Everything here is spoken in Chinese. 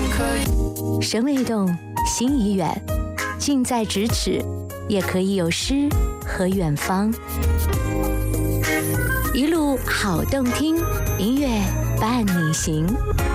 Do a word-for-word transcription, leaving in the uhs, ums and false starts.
可以。 声未动，心已远，近在咫尺，也可以有诗和远方。一路好动听，音乐伴你行。